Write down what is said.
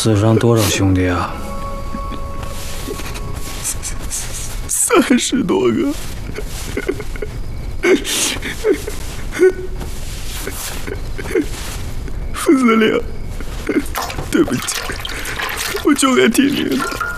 死伤多少兄弟啊 ？30多个。副司令，对不起，我就该听您的。